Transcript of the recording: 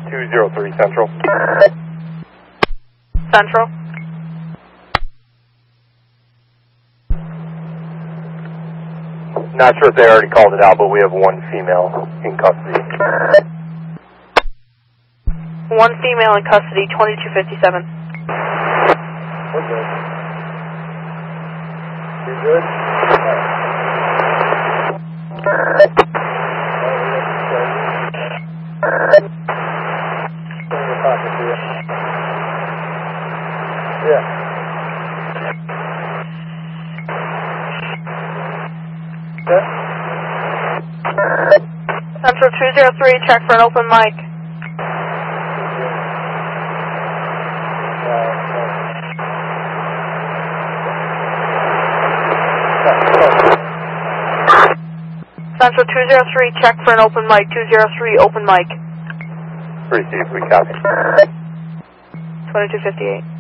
203 Central. Central. Not sure if they already called it out, but we have one female in custody. One female in custody, 2257. We're good. You good? Yeah. Central 203, check for an open mic. Central 203, check for an open mic. 203, open mic. Receive, we copy. 2258.